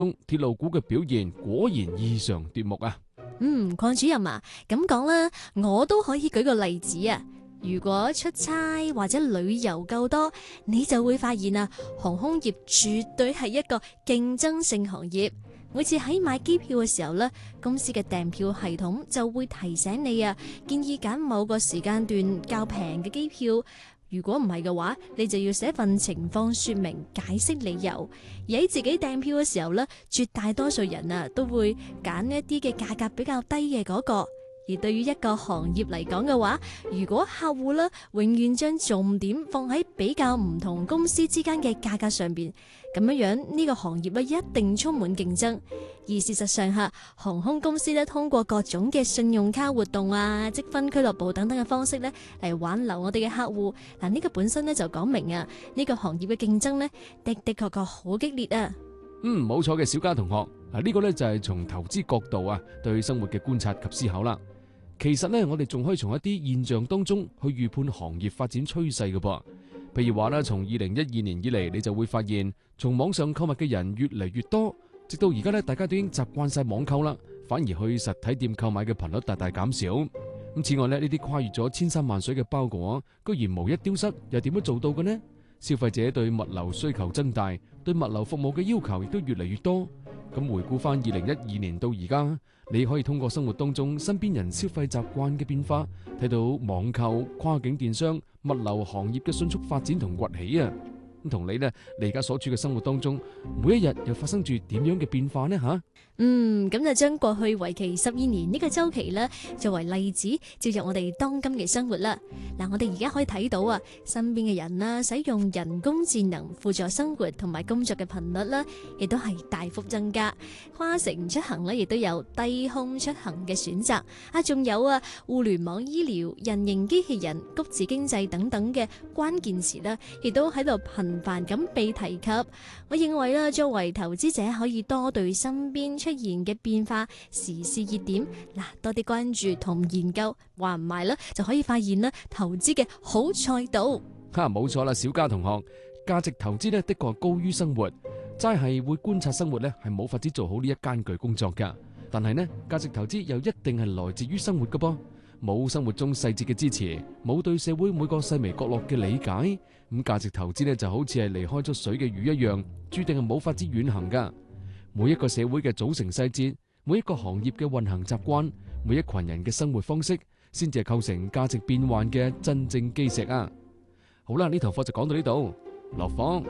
鐵路股嘅表現果然異常奪目啊！ 鄺主任啊，咁講啦，我都可以舉個例子啊。如果出差或者旅遊夠多，你就會發現啊，航空業絕對係一個競爭性行業。每次喺買機票嘅時候呢，公司嘅訂票系統就會提醒你啊，建議揀某個時間段較平嘅機票。如果唔係嘅話，你就要寫份情況說明，解釋理由。而喺自己訂票嘅時候呢，絕大多數人啊都會揀一啲嘅價格比較低嘅嗰個。而對於一個行業嚟講嘅話，如果客戶呢永遠將重點放喺比較唔同公司之間嘅價格上邊，咁樣呢個行業呢一定充滿競爭。而事實上吓，航空公司呢通過各種嘅信用卡活動啊、積分俱樂部等等嘅方式呢嚟挽留我哋嘅客戶。嗱，呢個本身呢就講明啊，呢個行業嘅競爭呢的確好激烈啊。 冇錯嘅，小嘉同學，呢個呢就係從投資角度啊，對生活嘅觀察及思考啦。其實呢，我哋仲可以從一啲現象當中去預判行業發展趨勢嘅噃。譬如話呢，從2012年以嚟，你就會發現，從網上購物嘅人越嚟越多，直到而家呢，大家都已經習慣晒網購啦，反而去實體店購買嘅頻率大大減少。咁此外呢，呢啲跨越咗千山萬水嘅包裹，居然無一丟失，又點樣做到嘅呢？消費者對物流需求增大，對物流服務嘅要求亦都越嚟越多。咁回顧翻2012年到而家，你可以通過生活當中身邊人消費習慣嘅變化，睇到網購、跨境電商、物流行業嘅迅速發展同崛起啊！咁同你呢，你而家所處嘅生活當中，每一日又發生住點樣嘅變化呢？吓？ 咁就將過去為期12年呢個周期呢作為例子，照入我哋當今嘅生活啦。嗱，我哋而家可以睇到啊，身邊嘅人啦，使用人工智能輔助生活同埋工作嘅頻率啦，亦都係大幅增加。跨城出行呢，亦都有低空出行嘅選擇啊，仲有啊，互聯網醫療、人形機器人、谷子經濟等等嘅關鍵詞呢，亦都喺度頻繁咁被提及。我認為啦，作為投資者可以多對身邊出現嘅變化、時事熱點多啲關注同研究，話唔埋啦，就可以發現啦投資嘅好賽道。 冇錯啦，小嘉同學，價值投資呢的確係高於生活，齋係會觀察生活呢係冇法子做好呢一艱巨工作噶。但係呢，價值投資又一定係來自於生活噶噃，冇生活中細節嘅支持，冇對社會每個細微角落嘅理解，咁價值投資呢就好似係離開咗水嘅魚一樣，注定係冇法子遠行噶。每一個社會嘅組成細節，每一個行業嘅運行習慣，每一群人嘅生活方式，先至係構成價值變幻嘅真正基石啊！好啦，呢堂課就講到呢度，落課。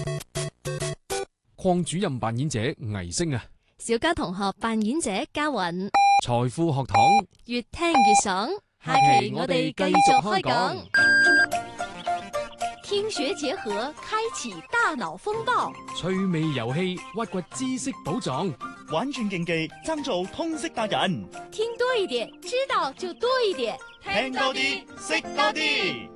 鄺主任扮演者倪星啊， 小嘉同學扮演者嘉韻， 財富學堂越聽越爽。下期我哋繼續開講。 聽學結合，開啟大腦風暴。 趣味遊戲，挖掘知識寶藏。 玩轉競技，爭做通識達人。 聽多一點，知道就多一點。 聽多啲，識多啲。